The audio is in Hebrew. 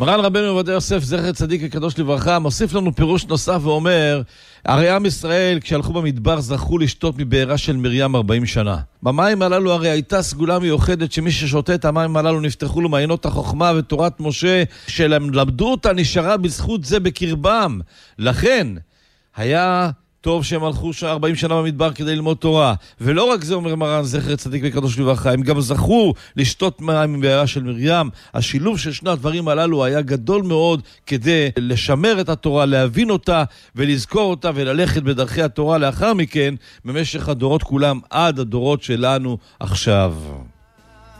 מרן רבנו עובדיה יוסף זכר צדיק וקדוש לברכה מוסיף לנו פירוש נוסף ואומר, הרי עם ישראל כשהלכו במדבר זכו לשתות מבארה של מרים 40 שנה. במים הללו הרי הייתה סגולה מיוחדת שמי ששותה את המים הללו נפתחו לו מעיינות החוכמה ותורת משה שלהם למדו אותה נשארה בזכות זה בקרבם. לכן היה טוב שהם הלכו 40 שנה במדבר כדי ללמוד תורה. ולא רק זה אומר מרן זכר צדיק וקדוש לברכה, הם גם זכו לשתות מים מבארה של מרים. השילוב של שני הדברים הללו היה גדול מאוד כדי לשמר את התורה, להבין אותה ולזכור אותה וללכת בדרכי התורה לאחר מכן במשך הדורות כולם עד הדורות שלנו עכשיו.